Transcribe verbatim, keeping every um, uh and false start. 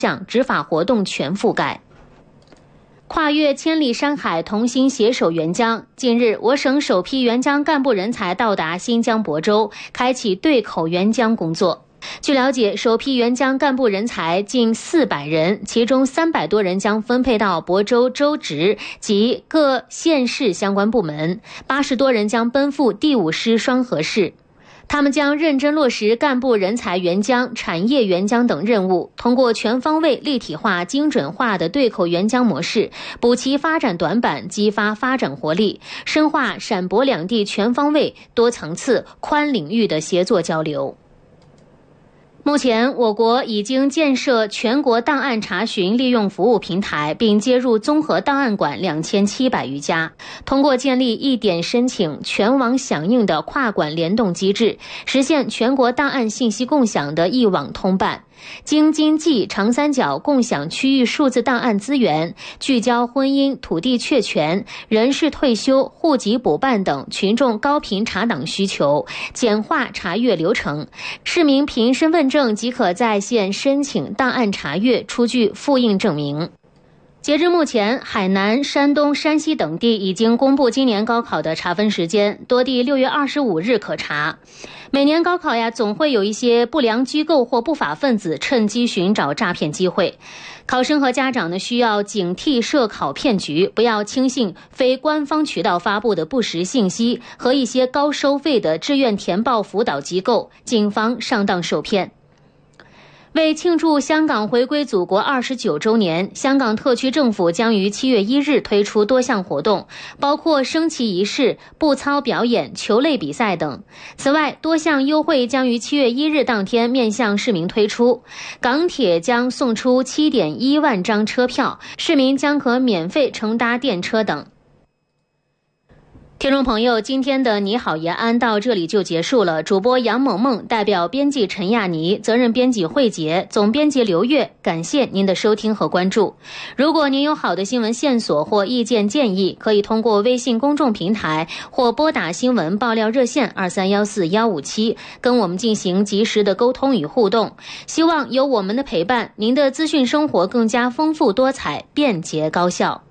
项执法活动全覆盖。跨越千里山海，同心携手援疆。近日，我省首批援疆干部人才到达新疆亳州，开启对口援疆工作。据了解，首批援疆干部人才近四百人，其中三百多人将分配到亳州州直及各县市相关部门，八十多人将奔赴第五师双河市。他们将认真落实干部人才援疆、产业援疆等任务，通过全方位、立体化、精准化的对口援疆模式，补齐发展短板，激发发展活力，深化陕亳两地全方位、多层次、宽领域的协作交流。目前，我国已经建设全国档案查询利用服务平台，并接入综合档案馆两千七百余家。通过建立一点申请、全网响应的跨馆联动机制，实现全国档案信息共享的一网通办。京津冀长三角共享区域数字档案资源，聚焦婚姻、土地确权、人事退休、户籍补办等群众高频查档需求，简化查阅流程。市民凭身份证即可在线申请档案查阅，出具复印证明。截至目前，海南、山东、山西等地已经公布今年高考的查分时间，多地六月二十五日可查。每年高考呀，总会有一些不良机构或不法分子趁机寻找诈骗机会。考生和家长呢，需要警惕涉考骗局，不要轻信非官方渠道发布的不实信息和一些高收费的志愿填报辅导机构，谨防上当受骗。为庆祝香港回归祖国二十九周年，香港特区政府将于七月一日推出多项活动，包括升旗仪式、步操表演、球类比赛等。此外，多项优惠将于七月一日当天面向市民推出。港铁将送出 七点一万张车票，市民将可免费乘搭电车等。听众朋友，今天的你好延安到这里就结束了。主播杨萌萌代表编辑陈亚妮，责任编辑慧杰，总编辑刘月，感谢您的收听和关注。如果您有好的新闻线索或意见建议，可以通过微信公众平台或拨打新闻爆料热线二三一四一五七跟我们进行及时的沟通与互动。希望有我们的陪伴，您的资讯生活更加丰富多彩、便捷高效。